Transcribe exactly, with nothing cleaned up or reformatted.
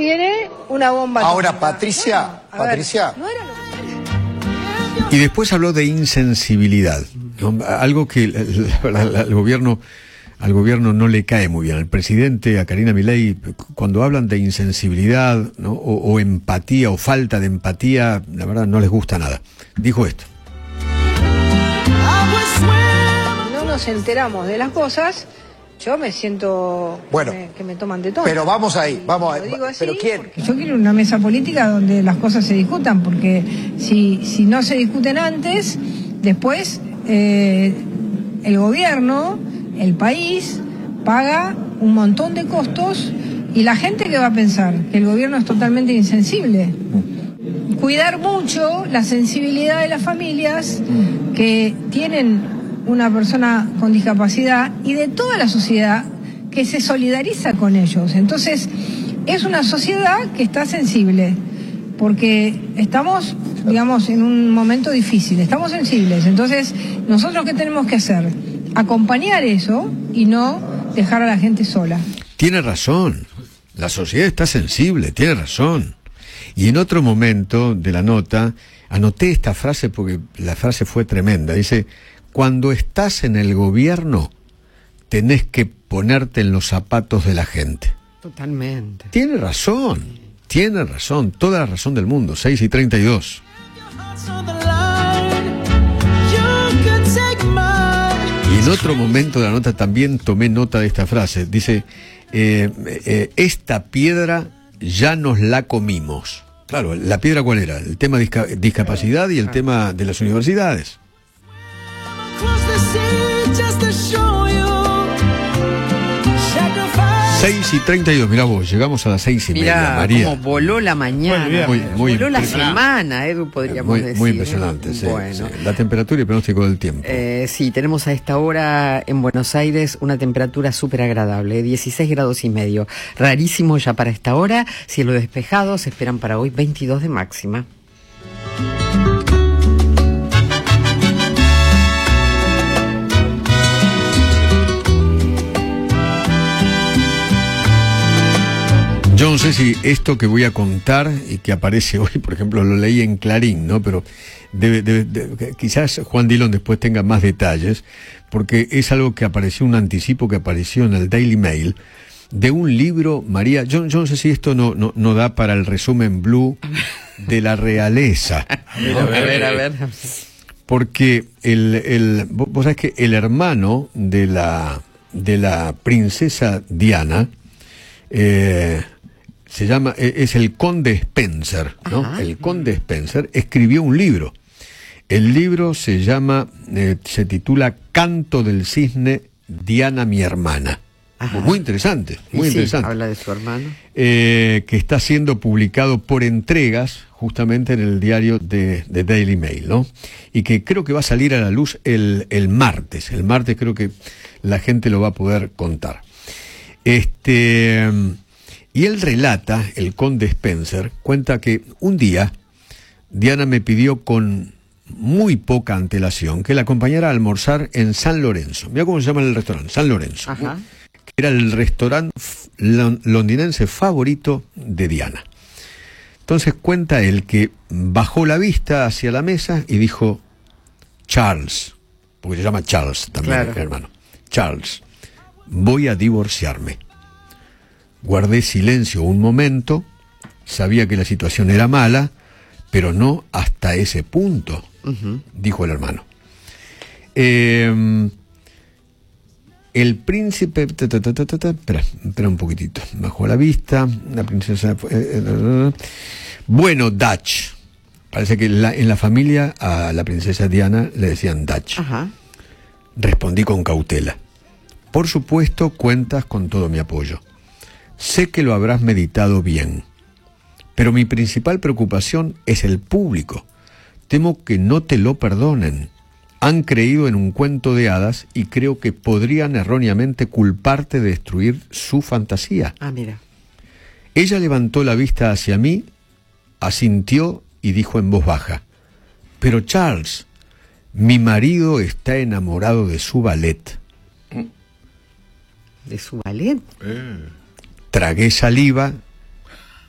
viene una bomba. Ahora, Patricia, no, Patricia. Ver, no era lo que... Y después habló de insensibilidad, ¿no? Algo que el, el, el, el gobierno, al gobierno no le cae muy bien. Al presidente, a Karina Milei, cuando hablan de insensibilidad, ¿no? o, o empatía o falta de empatía, la verdad no les gusta nada. Dijo esto. No nos enteramos de las cosas. Yo me siento bueno, que, me, que me toman de todo. Pero vamos ahí, vamos ahí. ¿Pero quién? Yo quiero una mesa política donde las cosas se discutan, porque si, si no se discuten antes, después eh, el gobierno, el país, paga un montón de costos y la gente que va a pensar que el gobierno es totalmente insensible. Cuidar mucho la sensibilidad de las familias que tienen una persona con discapacidad y de toda la sociedad que se solidariza con ellos. Entonces, es una sociedad que está sensible, porque estamos, digamos, en un momento difícil, estamos sensibles. Entonces, ¿nosotros qué tenemos que hacer? Acompañar eso y no dejar a la gente sola. Tiene razón, la sociedad está sensible, tiene razón. Y en otro momento de la nota, anoté esta frase porque la frase fue tremenda, dice: cuando estás en el gobierno, tenés que ponerte en los zapatos de la gente. Totalmente. Tiene razón, tiene razón, toda la razón del mundo. seis y treinta y dos. Y en otro momento de la nota también tomé nota de esta frase. Dice, eh, eh, esta piedra ya nos la comimos. Claro, ¿la piedra cuál era? El tema de disca- discapacidad y el ah. tema de las universidades. seis y treinta y dos, mirá vos, llegamos a las seis y mirá, media, María. Cómo voló la mañana, muy, muy voló la semana, Edu, podríamos muy, decir. Muy impresionante, sí, bueno. sí. La temperatura y pronóstico del tiempo. Eh, sí, tenemos a esta hora en Buenos Aires una temperatura súper agradable, dieciséis grados y medio. Rarísimo ya para esta hora, cielo despejado, se esperan para hoy veintidós de máxima. Yo no sé si esto que voy a contar y que aparece hoy, por ejemplo, lo leí en Clarín, ¿no? Pero debe, debe, debe, quizás Juan Dillon después tenga más detalles, porque es algo que apareció, un anticipo que apareció en el Daily Mail, de un libro, María, yo, yo no sé si esto no, no, no da para el resumen blue de la realeza. A ver, a ver, a ver. Porque el, el, vos sabés que el hermano de la, de la princesa Diana, eh, se llama, es el conde Spencer, ¿no? Ajá. El conde Spencer escribió un libro. El libro se llama, eh, se titula Canto del Cisne, Diana mi hermana. Ajá. Muy interesante, muy sí, interesante. Habla de su hermano. Eh, que está siendo publicado por entregas, justamente en el diario de, de Daily Mail, ¿no? Y que creo que va a salir a la luz el, el martes. El martes creo que la gente lo va a poder contar. Este... Y él relata, el conde Spencer, cuenta que un día Diana me pidió con muy poca antelación que la acompañara a almorzar en San Lorenzo. Mira cómo se llama el restaurante, San Lorenzo. Ajá. Que era el restaurante londinense favorito de Diana. Entonces cuenta él que bajó la vista hacia la mesa y dijo: Charles, porque se llama Charles también, claro. Hermano. Charles, voy a divorciarme. Guardé silencio un momento, sabía que la situación era mala, pero no hasta ese punto, uh-huh. dijo el hermano. Eh, el príncipe... Ta, ta, ta, ta, ta, espera, espera un poquitito. Bajó la vista, la princesa... Eh, eh, bueno, Dutch. Parece que la, en la familia a la princesa Diana le decían Dutch. Uh-huh. Respondí con cautela. Por supuesto, cuentas con todo mi apoyo. Sé que lo habrás meditado bien, pero mi principal preocupación es el público. Temo que no te lo perdonen. Han creído en un cuento de hadas y creo que podrían erróneamente culparte de destruir su fantasía. Ah, mira. Ella levantó la vista hacia mí, asintió y dijo en voz baja: pero Charles, mi marido está enamorado de su ballet. ¿De su ballet? Eh. Tragué saliva